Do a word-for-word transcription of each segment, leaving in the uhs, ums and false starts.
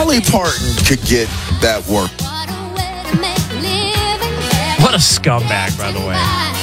Dolly Parton could get that work. What a scumbag, by the way.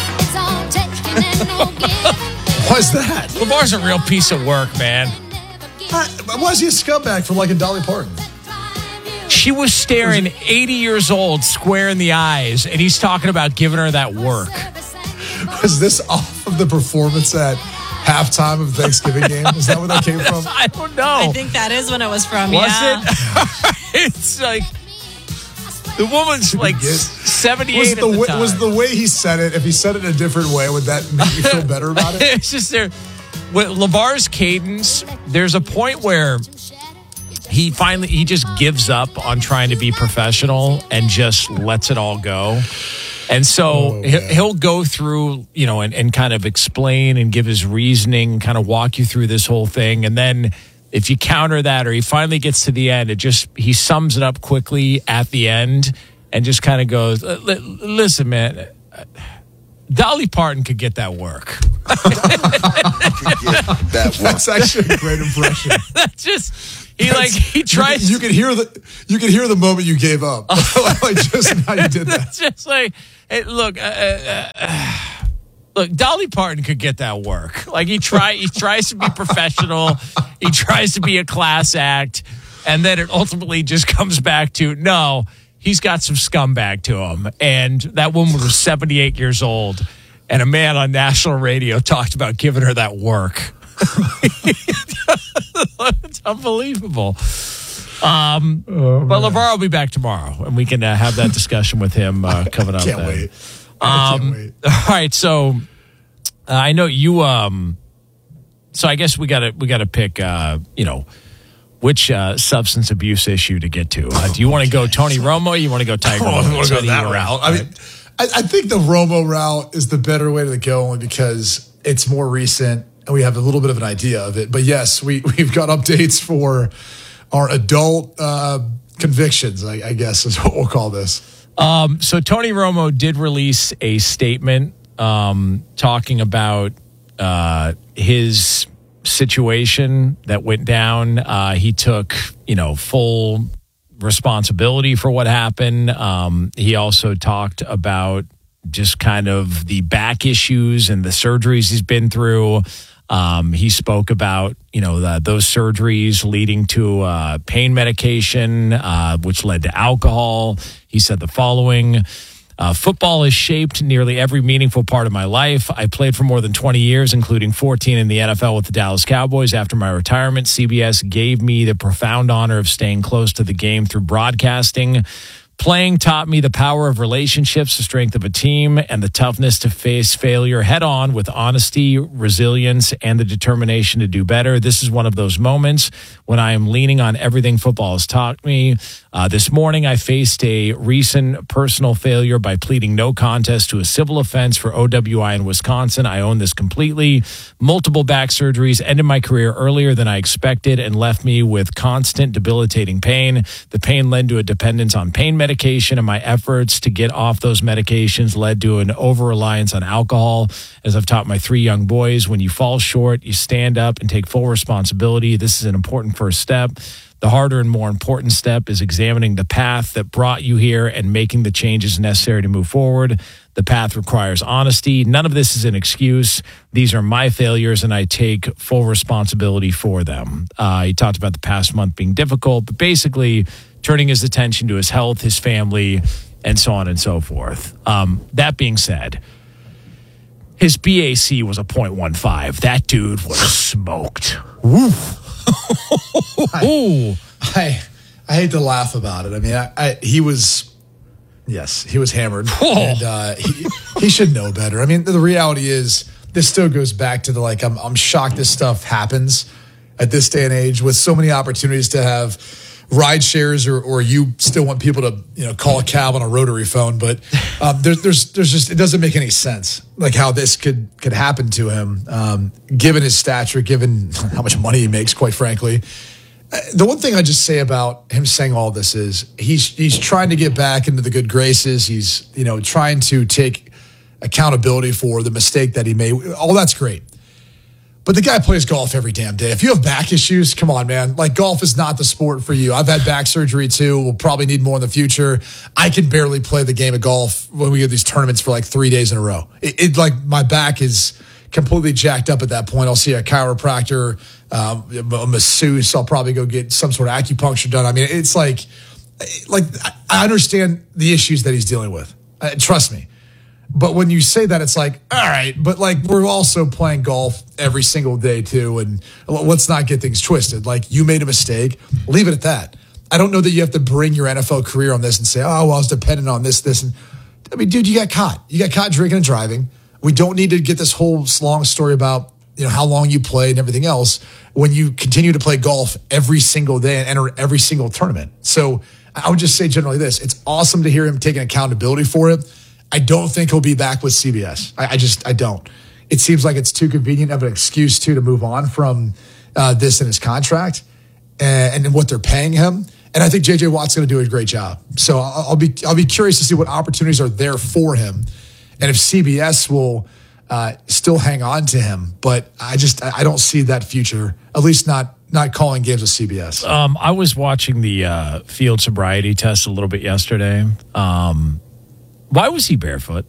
Why's that? LeVar's a real piece of work, man. Uh, why is he a scumbag for liking Dolly Parton? She was staring eighty years old square in the eyes, and he's talking about giving her that work. Was this off of the performance at halftime of the Thanksgiving game? Is that where that came from? I don't know. I think that is when it was from, was yeah. it? It's like the woman's like seventy-eight was at the, the way, time. Was the way he said it, if he said it in a different way, would that make you feel better about it? It's just there. With LeVar's cadence, there's a point where he finally, he just gives up on trying to be professional and just lets it all go. And so oh, he'll go through, you know, and, and kind of explain and give his reasoning, kind of walk you through this whole thing. And then if you counter that or he finally gets to the end, it just, he sums it up quickly at the end and just kind of goes, listen, man, Dolly Parton could get that work. Could get that work. That's actually a great impression. That's just... He like he tries. You can, you can hear the you can hear the moment you gave up. Like just how you did that. It's just like, hey, look, uh, uh, uh, look. Dolly Parton could get that work. Like he try he tries to be professional. He tries to be a class act, and then it ultimately just comes back to no. He's got some scumbag to him, and that woman was seventy-eight years old, and a man on national radio talked about giving her that work. It's unbelievable. Um, oh, but LeVar will be back tomorrow, and we can uh, have that discussion with him uh, coming up. Can't then. wait. I Um, can't wait. All right, so uh, I know you. Um, so I guess we got to we got to pick. Uh, you know, which uh, substance abuse issue to get to. Uh, do you want to go Tony Romo? Or you want to go Tiger Oh, I Woods? want to go What do that you, uh, route. I mean, I, I think the Romo route is the better way to go, only because it's more recent and we have a little bit of an idea of it. But yes, we we've got updates for our adult uh, convictions, I, I guess is what we'll call this. Um, so Tony Romo did release a statement um, talking about uh, his situation that went down. Uh, he took, you know, full responsibility for what happened. Um, he also talked about just kind of the back issues and the surgeries he's been through. Um, he spoke about, you know, the, those surgeries leading to uh, pain medication, uh, which led to alcohol. He said the following: uh, football has shaped nearly every meaningful part of my life. I played for more than twenty years, including fourteen in the N F L with the Dallas Cowboys. After my retirement, C B S gave me the profound honor of staying close to the game through broadcasting. Playing taught me the power of relationships, the strength of a team, and the toughness to face failure head on with honesty, resilience, and the determination to do better. This is one of those moments when I am leaning on everything football has taught me. Uh, this morning, I faced a recent personal failure by pleading no contest to a civil offense for O W I in Wisconsin. I own this completely. Multiple back surgeries ended my career earlier than I expected and left me with constant debilitating pain. The pain led to a dependence on pain medication. Medication and my efforts to get off those medications led to an over-reliance on alcohol. As I've taught my three young boys, when you fall short, you stand up and take full responsibility. This is an important first step. The harder and more important step is examining the path that brought you here and making the changes necessary to move forward. The path requires honesty. None of this is an excuse. These are my failures, and I take full responsibility for them. Uh, he talked about the past month being difficult, but basically turning his attention to his health, his family, and so on and so forth. Um, that being said, his B A C was a point one five. That dude was smoked. I, I I hate to laugh about it. I mean, I, I he was, yes, he was hammered, Oh. and uh, he he should know better. I mean, the reality is, this still goes back to the like. I'm I'm shocked this stuff happens at this day and age with so many opportunities to have ride shares, or or you still want people to, you know, call a cab on a rotary phone, but um, there's there's there's just, it doesn't make any sense like how this could could happen to him, um, given his stature, given how much money he makes, quite frankly. The one thing I just say about him saying all this is he's he's trying to get back into the good graces. He's, you know, trying to take accountability for the mistake that he made. All that's great. But the guy plays golf every damn day. If you have back issues, come on, man. Like, golf is not the sport for you. I've had back surgery too. We'll probably need more in the future. I can barely play the game of golf when we get these tournaments for like three days in a row. It, it like my back is completely jacked up at that point. I'll see a chiropractor, um, a masseuse. I'll probably go get some sort of acupuncture done. I mean, it's like, like I understand the issues that he's dealing with. Uh, trust me. But when you say that, it's like, all right, but like we're also playing golf every single day too. And let's not get things twisted. Like, you made a mistake, leave it at that. I don't know that you have to bring your N F L career on this and say, oh, well, I was dependent on this, this. And I mean, dude, you got caught. You got caught drinking and driving. We don't need to get this whole long story about, you know, how long you played and everything else when you continue to play golf every single day and enter every single tournament. So I would just say generally this, it's awesome to hear him taking accountability for it. I don't think he'll be back with C B S. I, I just, I don't. It seems like it's too convenient of an excuse too to move on from uh, this in his contract and, and what they're paying him. And I think J J Watt's going to do a great job. So I'll, I'll be, I'll be curious to see what opportunities are there for him, and if C B S will uh, still hang on to him. But I just, I don't see that future. At least not, not calling games with C B S. Um, I was watching the uh, field sobriety test a little bit yesterday. Um, Why was he barefoot?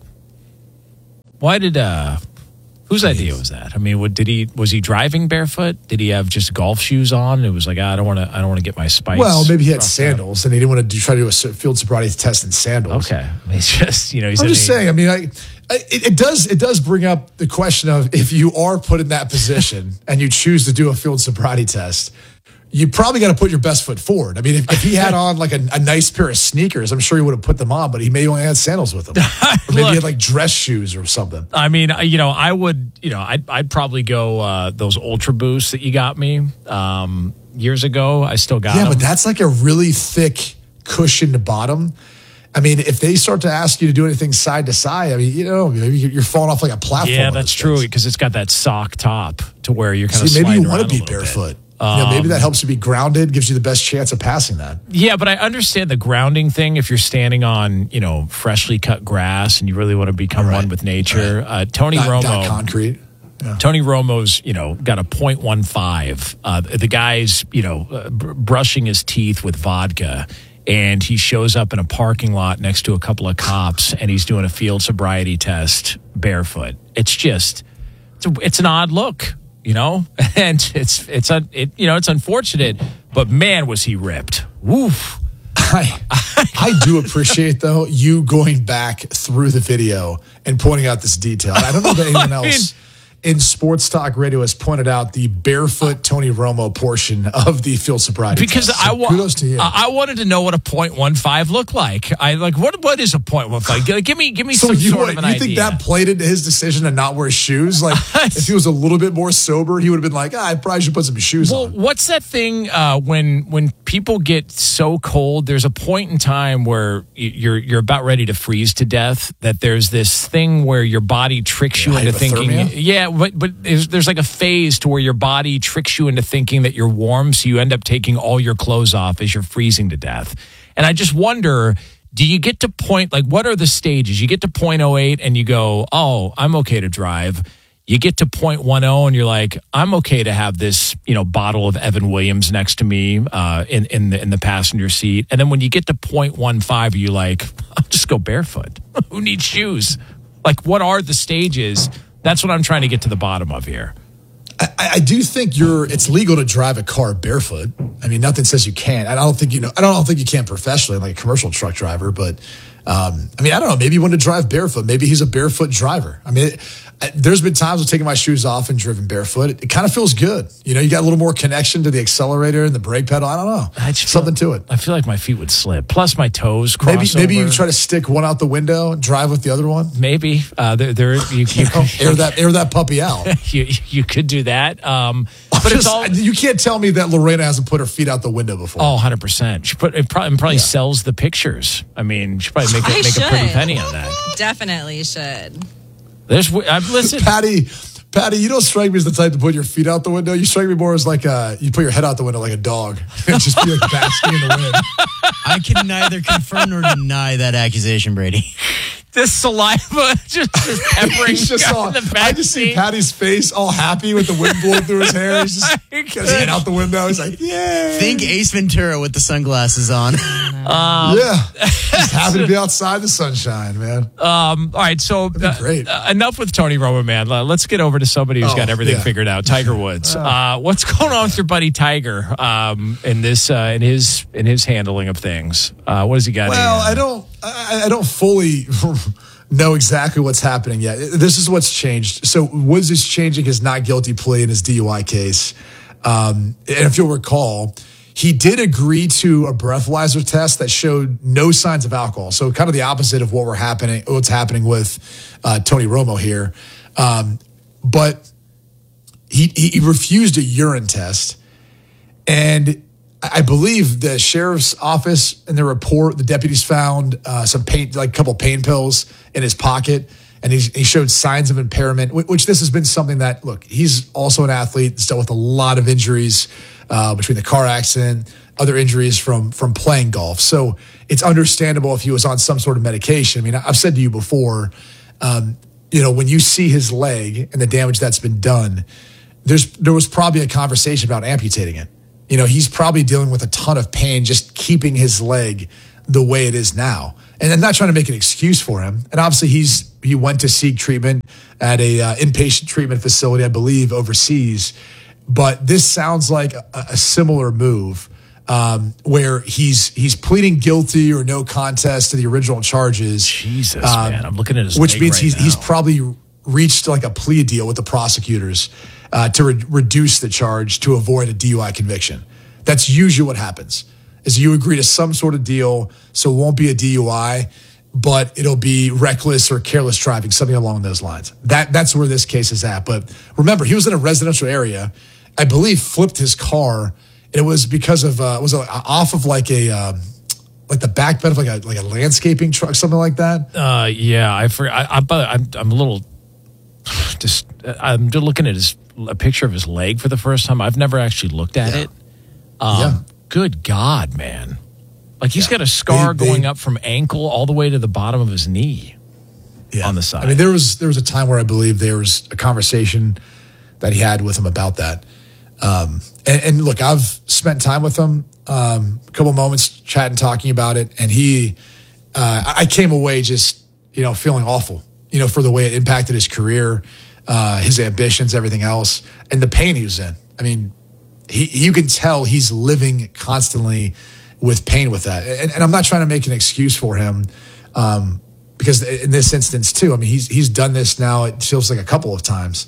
Why did uh whose idea was that? I mean, what did he was he driving barefoot? Did he have just golf shoes on? It was like, ah, I don't want to I don't want to get my spikes. Well, maybe he had sandals and he didn't want to do, try to do a field sobriety test in sandals. Okay, it's just you know. He's I'm just he, saying. I mean, I, I it, it does it does bring up the question of if you are put in that position and you choose to do a field sobriety test, you probably got to put your best foot forward. I mean, if, if he had on like a, a nice pair of sneakers, I'm sure he would have put them on, but he may only had sandals with him. Or maybe Look, he had like dress shoes or something. I mean, you know, I would, you know, I'd, I'd probably go uh, those Ultra Boosts that you got me um, years ago. I still got Yeah, them. but that's like a really thick cushioned bottom. I mean, if they start to ask you to do anything side to side, I mean, you know, maybe you're falling off like a platform. Yeah, that's true, because it's got that sock top to where you're kind of See, maybe you want to be barefoot. You know, maybe that helps you be grounded, gives you the best chance of passing that. Yeah, but I understand the grounding thing if you're standing on, you know, freshly cut grass and you really want to become right. one with nature. Right. Uh, Tony not, Romo. Not concrete. Yeah. Tony Romo's, you know, got a point one five. Uh, the guy's, you know, uh, br- brushing his teeth with vodka, and he shows up in a parking lot next to a couple of cops, and he's doing a field sobriety test barefoot. It's just, it's, a, it's an odd look. You know, and it's it's a it, you know it's unfortunate, but man, was he ripped! Woof. I I do appreciate though you going back through the video and pointing out this detail. I don't know that anyone I mean, else in sports talk radio has pointed out the barefoot Tony Romo portion of the field sobriety because test. I So wa- kudos to you. I, I wanted to know what a point one five looked like. I like what what is a point one five? Give me give me So some you, sort what, of an you idea. think that played into his decision to not wear shoes? Like, if he was a little bit more sober, he would have been like, ah, I probably should put some shoes Well, on. what's that thing uh, when when people get so cold? There's a point in time where y- you're you're about ready to freeze to death. That there's this thing where your body tricks you Yeah, into thinking, hypothermia? yeah, but but there's, there's like a phase to where your body tricks you into thinking that you're warm, so you end up taking all your clothes off as you're freezing to death. And I just wonder, do you get to point, like, what are the stages? You get to point oh eight and you go, oh, I'm okay to drive. You get to point one oh and you're like, I'm okay to have this, you know, bottle of Evan Williams next to me uh, in in the in the passenger seat. And then when you get to point one five, you're like, I'll just go barefoot. Who needs shoes? Like, what are the stages? That's what I'm trying to get to the bottom of here. I, I do think you're. It's legal to drive a car barefoot. I mean, nothing says you can't. I don't think you know. I don't think you can professionally, like a commercial truck driver. But um, I mean, I don't know. Maybe you want to drive barefoot. Maybe he's a barefoot driver. I mean, it, I, there's been times I've taken my shoes off and driven barefoot. It, it kind of feels good. You know, you got a little more connection to the accelerator and the brake pedal. I don't know. I just Something feel, to it. I feel like my feet would slip. Plus, my toes cross Maybe maybe over. you try to stick one out the window and drive with the other one. Maybe uh, there, there you, you, You know, air that air that puppy out. you you could do that. Um, but Just- it's all you can't tell me that Lorena hasn't put her feet out the window before. oh, one hundred percent. She put it probably, probably Yeah. sells the pictures. I mean, she probably make a, I make a pretty should. penny on that. Definitely should. There's uh, listen. Patty, Patty, you don't strike me as the type to put your feet out the window. You strike me more as like a, you put your head out the window like a dog. Just be like basking in the wind. I can neither confirm nor deny that accusation, Brady. this saliva just, just peppering He's just all, in the back I just see seat. Patty's face all happy with the wind blowing through his hair. He's just getting out the window. He's like, yeah. Think Ace Ventura with the sunglasses on. Um, yeah. Just happy to be outside the sunshine, man. Um, all right, so uh, great. uh, enough with Tony Romo, man. Uh, Let's get over to somebody who's Oh, got everything yeah. figured out. Tiger Woods. Uh, what's going on with your buddy Tiger um, in this uh, in his in his handling of things? Uh, what has he got? Well, in, I don't, I, I don't fully know exactly what's happening yet. This is what's changed. So Woods is changing his not guilty plea in his D U I case. Um, and if you'll recall, he did agree to a breathalyzer test that showed no signs of alcohol. So kind of the opposite of what we're happening, what's happening with uh, Tony Romo here. Um, but he, he refused a urine test. And I believe the sheriff's office in the report, the deputies found uh, some pain, like a couple pain pills in his pocket, and he, he showed signs of impairment, which, which this has been something that, look, he's also an athlete, he's dealt with a lot of injuries uh, between the car accident, other injuries from from playing golf. So it's understandable if he was on some sort of medication. I mean, I've said to you before, um, you know, when you see his leg and the damage that's been done, there's there was probably a conversation about amputating it. You know, he's probably dealing with a ton of pain just keeping his leg the way it is now. And I'm not trying to make an excuse for him. And obviously, he's he went to seek treatment at a uh, inpatient treatment facility, I believe, overseas. But this sounds like a, a similar move um, where he's he's pleading guilty or no contest to the original charges. Jesus, um, man, I'm looking at his which leg means right he's now. he's probably reached like a plea deal with the prosecutors uh, to re- reduce the charge to avoid a D U I conviction. That's usually what happens. Is you agree to some sort of deal, so it won't be a D U I, but it'll be reckless or careless driving, something along those lines. That that's where this case is at. But remember, he was in a residential area, I believe, flipped his car, and it was because of uh, was it off of like a um, like the back bed of like a like a landscaping truck, something like that. Uh, yeah, I forgot. I, I, but I'm I'm a little just. I'm just looking at his a picture of his leg for the first time. I've never actually looked at Yeah. it. Um, Yeah. Good God, man! Like he's Yeah. got a scar They- they- going up from ankle all the way to the bottom of his knee. Yeah. On the side. I mean, there was there was a time where I believe there was a conversation that he had with him about that. Um, and, and look, I've spent time with him, um, a couple moments chatting, talking about it, and he, uh, I came away just you know feeling awful, you know, for the way it impacted his career, uh, his ambitions, everything else, and the pain he was in. I mean, he you can tell he's living constantly with pain with that, and, and I'm not trying to make an excuse for him. Um, Because in this instance, too, I mean, he's he's done this now, it feels like a couple of times,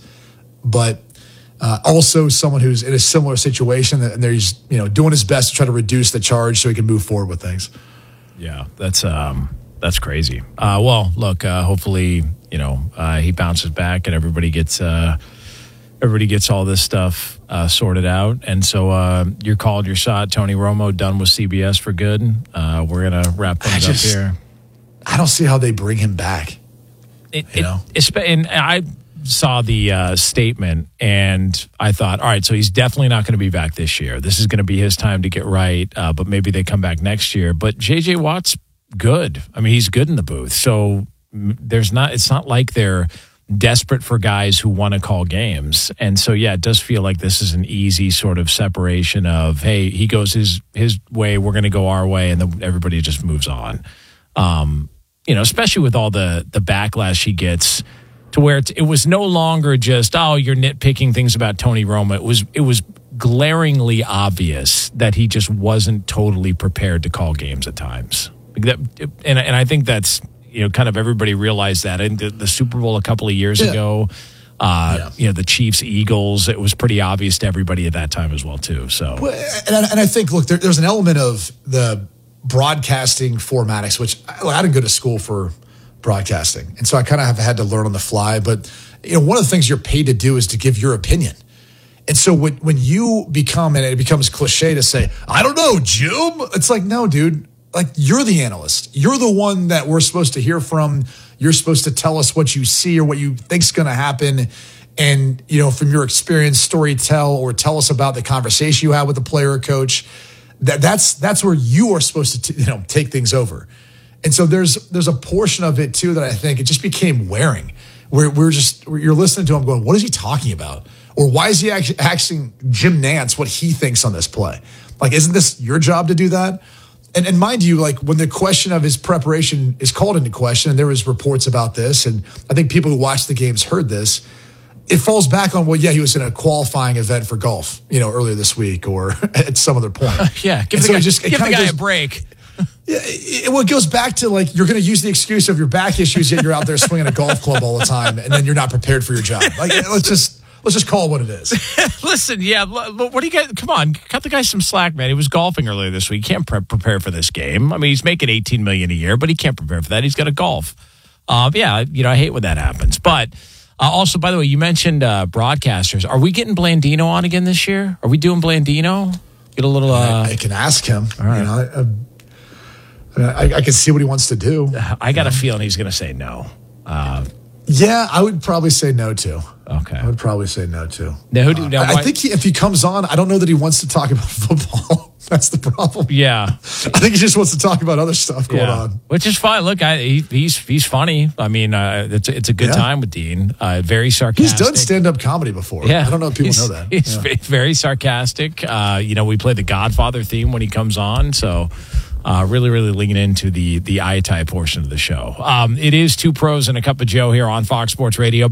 but uh, also someone who's in a similar situation, and he's you know doing his best to try to reduce the charge so he can move forward with things. Yeah, that's um, that's crazy. Uh, well, look, uh, hopefully, you know, uh, he bounces back and everybody gets uh, everybody gets all this stuff uh, sorted out. And so uh, you're called your shot, Tony Romo, done with C B S for good. Uh, we're gonna wrap things just- up here. I don't see how they bring him back. It, You it, know? it's- and I saw the uh, statement and I thought, all right, so he's definitely not going to be back this year. This is going to be his time to get right, uh, but maybe they come back next year. But J J Watt's good. I mean, he's good in the booth. So mm, there's not. It's not like they're desperate for guys who want to call games. And so, yeah, it does feel like this is an easy sort of separation of, hey, he goes his his way, we're going to go our way, and then everybody just moves on. Um, you know, especially with all the the backlash he gets, to where it's, it was no longer just, oh, you're nitpicking things about Tony Romo. It was it was glaringly obvious that he just wasn't totally prepared to call games at times. That, and and I think that's, you know, kind of everybody realized that in the, the Super Bowl a couple of years Yeah. ago. Uh, Yeah. You know, the Chiefs, Eagles, it was pretty obvious to everybody at that time as well, too. So, Well, and I, and I think, look, there, there's an element of the broadcasting formatics, which I, I didn't go to school for broadcasting, and so I kind of have had to learn on the fly. But you know, one of the things you're paid to do is to give your opinion. And so when when you become, and it becomes cliche to say, I don't know, Jim, it's like, no, dude, like you're the analyst. You're the one that we're supposed to hear from. You're supposed to tell us what you see or what you think's going to happen. And, you know, from your experience, story tell, or tell us about the conversation you had with the player or coach. That that's that's where you are supposed to, t- you know, take things over. And so there's there's a portion of it too that I think it just became wearing, where we're just where you're listening to him going, what is he talking about? Or why is he actually asking Jim Nantz what he thinks on this play? Like, isn't this your job to do that? And, and mind you, like when the question of his preparation is called into question, and there was reports about this, and I think people who watched the games heard this, it falls back on, well, yeah, he was in a qualifying event for golf, you know, earlier this week or at some other point. yeah, give and the so guy, just, give the guy goes, a break. Yeah, it, well, it goes back to like you're going to use the excuse of your back issues, yet you're out there swinging a golf club all the time, and then you're not prepared for your job. Like, let's just let's just call it what it is. Listen, yeah, what do you guys? Come on, cut the guy some slack, man. He was golfing earlier this week. He can't pre- prepare for this game. I mean, he's making eighteen million dollars a year, but he can't prepare for that. He's got to golf. Um, yeah, you know, I hate when that happens. But uh, also, by the way, you mentioned uh, broadcasters. Are we getting Blandino on again this year? Are we doing Blandino? Get a little. Uh, I, I can ask him. All right. You know, I, I, I, I can see what he wants to do. I got a feeling he's going to say no. Uh, yeah, I would probably say no to. Okay. I would probably say no to. Now, who do, now, uh, I why, think he, if he comes on, I don't know that he wants to talk about football. That's the problem. Yeah. I think he just wants to talk about other stuff going yeah. on. Which is fine. Look, I, he, he's he's funny. I mean, uh, it's, it's a good yeah. time with Dean. Uh, very sarcastic. He's done stand-up comedy before. Yeah. I don't know if people he's, know that. He's yeah. very sarcastic. Uh, you know, we play the Godfather theme when he comes on. So uh, really, really leaning into the, the I-type portion of the show. Um, it is Two Pros and a Cup of Joe here on Fox Sports Radio.